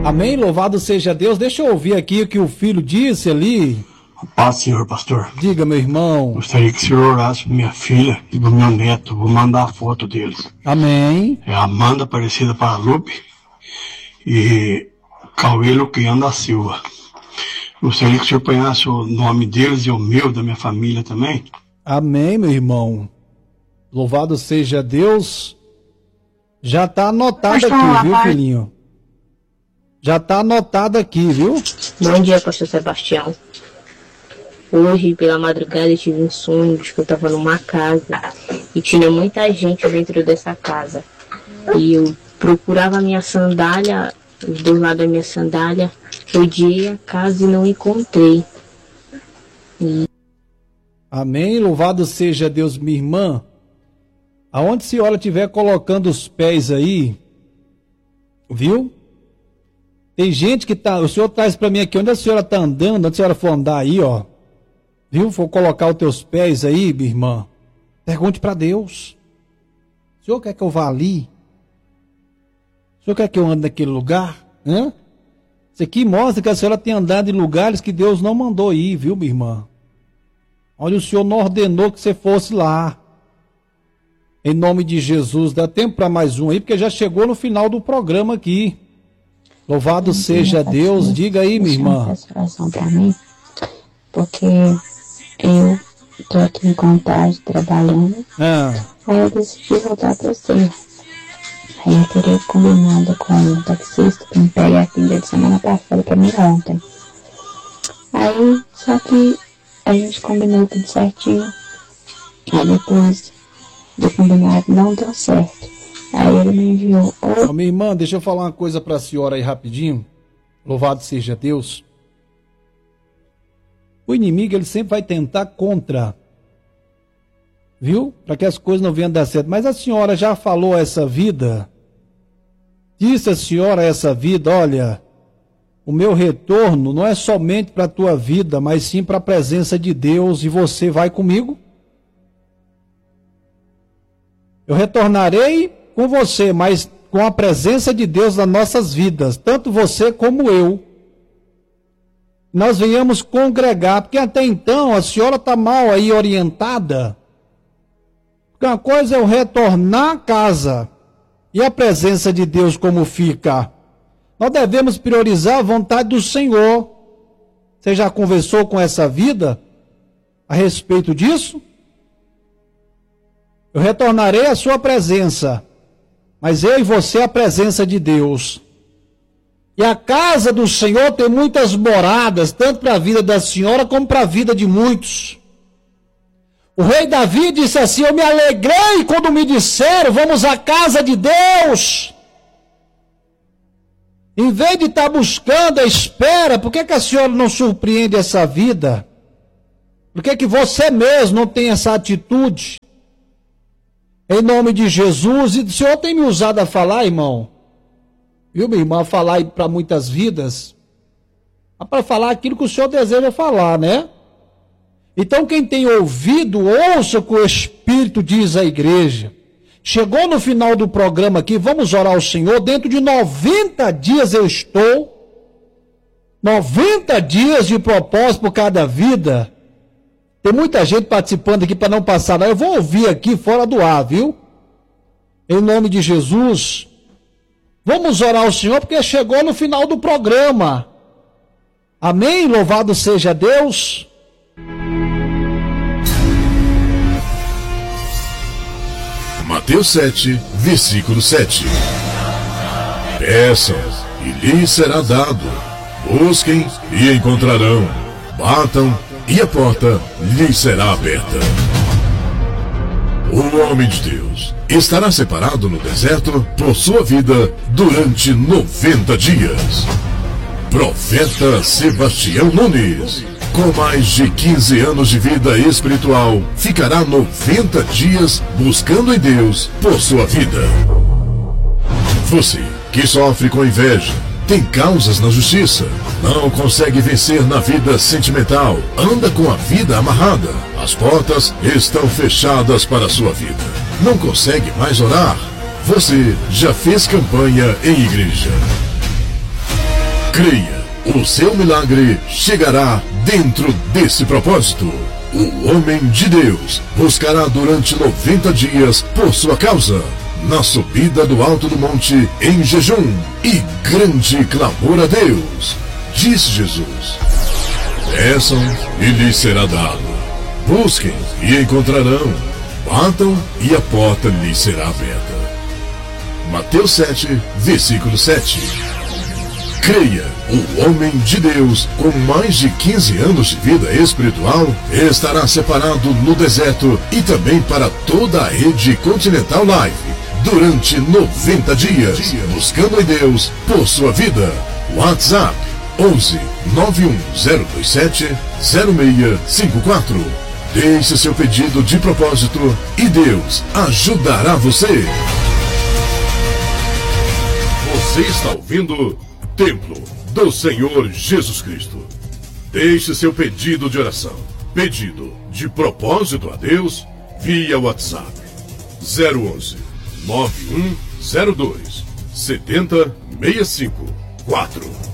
Amém, louvado seja Deus. Deixa eu ouvir aqui o que o filho disse ali. Paz, senhor pastor. Diga, meu irmão. Gostaria que o senhor orasse para minha filha e para o meu neto. Vou mandar a foto deles. Amém. É Amanda Aparecida Paralupe e Cauê Luquiano da Silva. Gostaria que o senhor ponhasse o nome deles e o meu, da minha família também. Amém, meu irmão. Louvado seja Deus. Já está anotado aqui, viu, filhinho? Já está anotado aqui, viu? Bom dia, pastor Sebastião. Hoje, pela madrugada, eu tive um sonho de que eu estava numa casa e tinha muita gente dentro dessa casa. E eu procurava a minha sandália, os dois lados da minha sandália, rodeei a casa e não encontrei. Amém, louvado seja Deus, minha irmã. Aonde a senhora estiver colocando os pés aí, viu? Tem gente que tá, o senhor traz para mim aqui, onde a senhora está andando, onde a senhora for andar aí, ó, viu? For colocar os teus pés aí, minha irmã, pergunte para Deus. O senhor quer que eu vá ali? O senhor quer que eu ande naquele lugar? Hã? Isso aqui mostra que a senhora tem andado em lugares que Deus não mandou ir, viu, minha irmã? Olha, o senhor não ordenou que você fosse lá. Em nome de Jesus, dá tempo para mais um aí, porque já chegou no final do programa aqui. Louvado seja Deus. Diga aí, minha irmã. Oração para mim, porque eu tô aqui em Contagem trabalhando. Aí eu decidi voltar para você. Aí eu teria combinado com o taxista que me pega aqui no dia de semana passada para mim ontem. Aí, só que a gente combinou tudo certinho. Aí depois do combinado não deu certo. Aí ele me enviou. Minha irmã, deixa eu falar uma coisa para a senhora aí rapidinho. Louvado seja Deus. O inimigo, ele sempre vai tentar contra, viu? Para que as coisas não venham a dar certo. Mas a senhora já falou essa vida? Disse a senhora essa vida, olha, o meu retorno não é somente para a tua vida, mas sim para a presença de Deus, e você vai comigo? Eu retornarei com você, mas com a presença de Deus nas nossas vidas, tanto você como eu. Nós venhamos congregar, porque até então a senhora está mal aí orientada. Porque uma coisa é eu retornar à casa, e a presença de Deus como fica. Nós devemos priorizar a vontade do Senhor. Você já conversou com essa vida a respeito disso? Eu retornarei à sua presença, mas eu e você a presença de Deus. E a casa do Senhor tem muitas moradas, tanto para a vida da senhora como para a vida de muitos. O rei Davi disse assim: eu me alegrei quando me disseram, vamos à casa de Deus. Em vez de estar buscando a espera, por que a senhora não surpreende essa vida? Por que você mesmo não tem essa atitude? Em nome de Jesus. E o Senhor tem me usado a falar, irmão, viu, minha irmã, a falar para muitas vidas, para falar aquilo que o Senhor deseja falar, né? Então quem tem ouvido, ouça o que o Espírito diz à igreja. Chegou no final do programa aqui, vamos orar ao Senhor. Dentro de 90 dias eu estou, 90 dias de propósito por cada vida. Tem muita gente participando aqui para não passar nada. Eu vou ouvir aqui fora do ar, viu? Em nome de Jesus. Vamos orar ao Senhor, porque chegou no final do programa. Amém? Louvado seja Deus. Mateus 7, versículo 7. Peçam, e lhes será dado. Busquem, e encontrarão. Batam, e a porta lhes será aberta. O homem de Deus estará separado no deserto por sua vida durante 90 dias. Profeta Sebastião Nunes, com mais de 15 anos de vida espiritual, ficará 90 dias buscando em Deus por sua vida. Você que sofre com inveja, tem causas na justiça, não consegue vencer na vida sentimental, anda com a vida amarrada, as portas estão fechadas para a sua vida, não consegue mais orar, você já fez campanha em igreja. Creia, o seu milagre chegará dentro desse propósito. O homem de Deus buscará durante 90 dias por sua causa, na subida do alto do monte, em jejum e grande clamor a Deus. Disse Jesus: peçam e lhes será dado, busquem e encontrarão, batam e a porta lhes será aberta. Mateus 7, versículo 7. Creia, o homem de Deus, com mais de 15 anos de vida espiritual, estará separado no deserto e também para toda a rede Continental Live, durante 90 dias, buscando em Deus por sua vida. WhatsApp 11 91027 0654. Deixe seu pedido de propósito e Deus ajudará você. Você está ouvindo Templo do Senhor Jesus Cristo. Deixe seu pedido de oração, pedido de propósito a Deus via WhatsApp 011 9102 7065 4.